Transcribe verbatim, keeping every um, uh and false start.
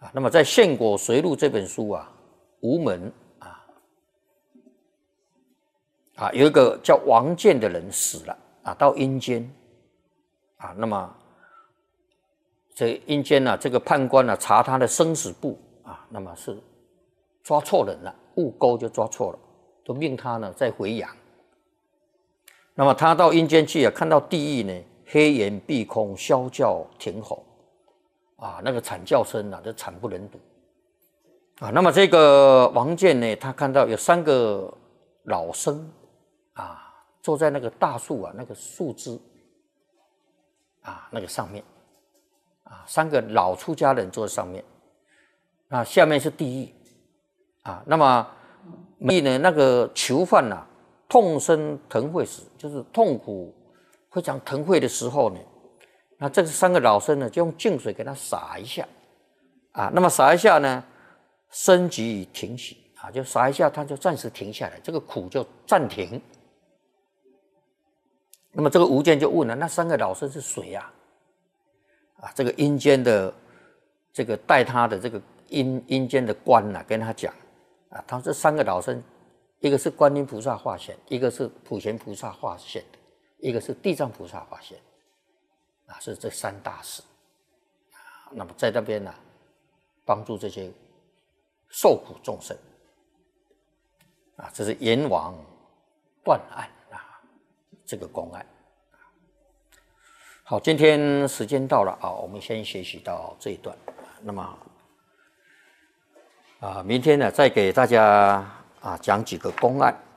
啊，那么在《宪果随录》这本书啊，吴门啊啊有一个叫王建的人死了啊，到阴间啊，那么这阴间啊，这个判官啊查他的生死簿啊，那么是抓错人了，误钩就抓错了，就命他呢再回阳。那么他到阴间去啊，看到地狱呢，黑岩闭空，啸叫停吼，啊，那个惨叫声啊，这惨不忍睹，啊，那么这个王建呢，他看到有三个老僧啊，坐在那个大树啊，那个树枝啊，那个上面，啊，三个老出家人坐在上面，啊，下面是地狱，啊，那么地狱呢，那个囚犯啊。痛生疼悔时，就是痛苦非常疼悔的时候呢，那这三个老僧呢，就用净水给他洒一下，啊，那么洒一下呢，身即停息，啊，就洒一下，他就暂时停下来，这个苦就暂停。那么这个吴建就问了，那三个老僧是谁呀？啊，这个阴间的这个带他的这个阴阴间的官呐、啊，跟他讲，啊，他说这三个老僧。一个是观音菩萨化现，一个是普贤菩萨化现的，一个是地藏菩萨化现，啊，是这三大士。啊，那么在那边呢、啊，帮助这些受苦众生。啊，这是阎王断案啊，这个公案。好，今天时间到了啊，我们先学习到这一段。那么啊，明天呢，再给大家。啊，讲几个公案。